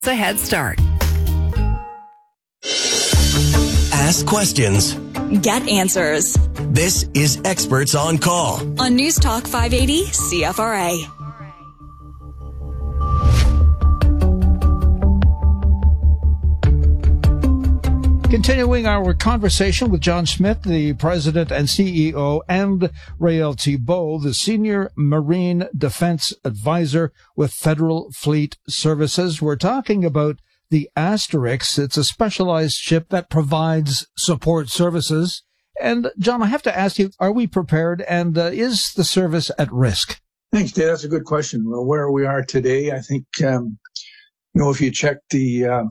It's a head start. Ask questions. Get answers. This is Experts on Call On News Talk 580 CFRA. Continuing our conversation with John Schmidt, the president and CEO, and Rael Thibault, the senior marine defense advisor with Federal Fleet Services. We're talking about the Asterix. It's a specialized ship that provides support services. And John, I have to ask you, are we prepared, and is the service at risk? Thanks, Dave. That's a good question. Well, where we are today, I think, if you check the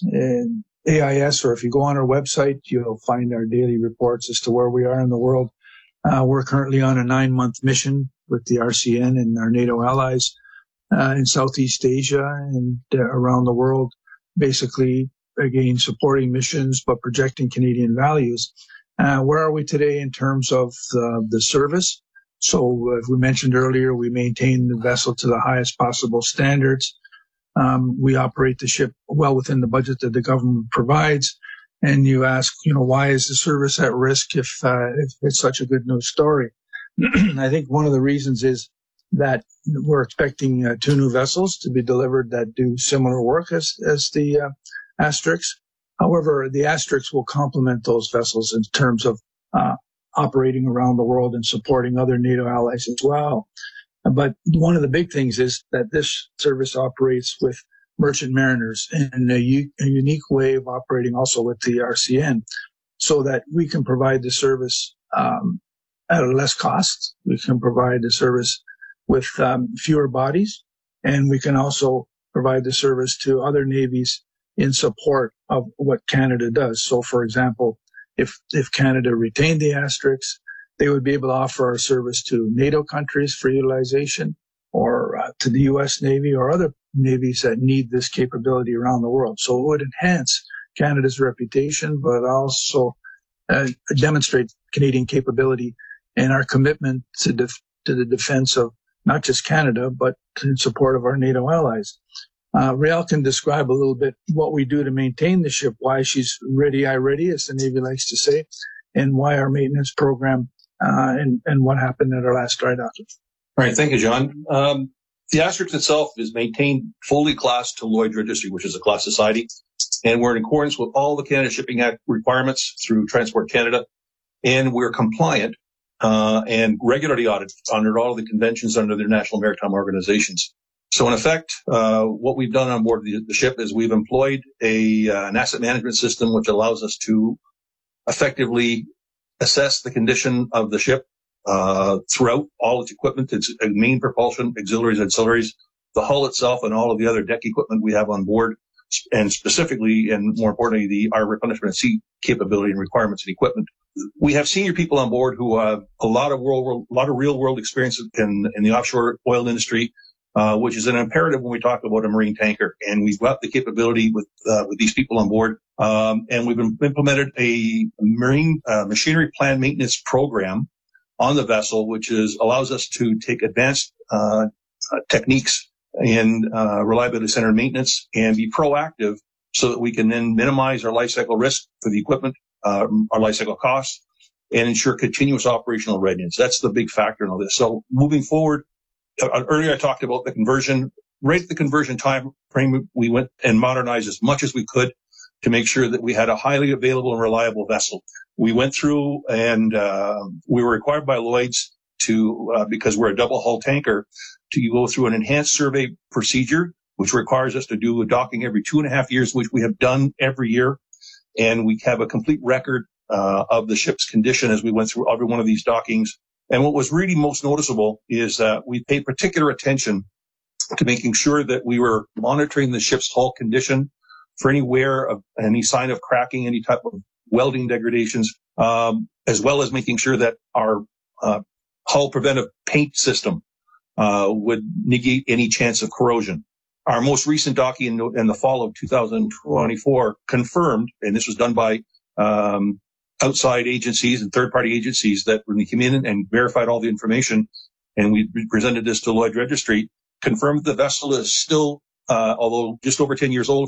AIS, or if you go on our website, you'll find our daily reports as to where we are in the world. We're currently on a 9-month mission with the RCN and our NATO allies in Southeast Asia and around the world, basically, again, supporting missions, but projecting Canadian values. Where are we today in terms of the service? So, as we mentioned earlier, we maintain the vessel to the highest possible standards. We operate the ship well within the budget that the government provides. And you ask, why is the service at risk if it's such a good news story? I think one of the reasons is that we're expecting 2 new vessels to be delivered that do similar work as the Asterix. However, the Asterix will complement those vessels in terms of operating around the world and supporting other NATO allies as well. But one of the big things is that this service operates with merchant mariners in a unique way of operating also with the RCN, so that we can provide the service at a less cost. We can provide the service with fewer bodies, and we can also provide the service to other navies in support of what Canada does. So, for example, if Canada retained the Asterix, they would be able to offer our service to NATO countries for utilization, or to the U.S. Navy or other navies that need this capability around the world. So it would enhance Canada's reputation, but also demonstrate Canadian capability and our commitment to the defense of not just Canada, but in support of our NATO allies. Rael can describe a little bit what we do to maintain the ship, why she's ready, as the Navy likes to say, and why our maintenance program and what happened at our last dry docking. All right. Thank you, John. The Asterix itself is maintained fully classed to Lloyd's Registry, which is a class society, and we're in accordance with all the Canada Shipping Act requirements through Transport Canada, and we're compliant and regularly audited under all of the conventions under the International Maritime Organizations. So in effect, what we've done on board the ship is we've employed an asset management system which allows us to effectively assess the condition of the ship throughout all its equipment, its main propulsion, auxiliaries, ancillaries, the hull itself, and all of the other deck equipment we have on board, and specifically, and more importantly, our replenishment at sea capability and requirements and equipment. We have senior people on board who have a lot of real world experience in the offshore oil industry, which is an imperative when we talk about a marine tanker. And we've got the capability with these people on board. And we've implemented a marine machinery plan maintenance program on the vessel, which allows us to take advanced techniques in reliability center maintenance and be proactive so that we can then minimize our life cycle risk for the equipment, our life cycle costs, and ensure continuous operational readiness. That's the big factor in all this. So moving forward, earlier I talked about the conversion. Right at the conversion time frame, we went and modernized as much as we could to make sure that we had a highly available and reliable vessel. We went through and we were required by Lloyd's to, because we're a double hull tanker, to go through an enhanced survey procedure, which requires us to do a docking every 2.5 years, which we have done every year. And we have a complete record of the ship's condition as we went through every one of these dockings. And what was really most noticeable is that we paid particular attention to making sure that we were monitoring the ship's hull condition for any wear of any sign of cracking, any type of welding degradations, as well as making sure that our hull preventive paint system would negate any chance of corrosion. Our most recent docking in the fall of 2024 confirmed, and this was done by outside agencies and third-party agencies, that when we came in and verified all the information and we presented this to Lloyd's Registry, confirmed the vessel is still although just over 10 years old.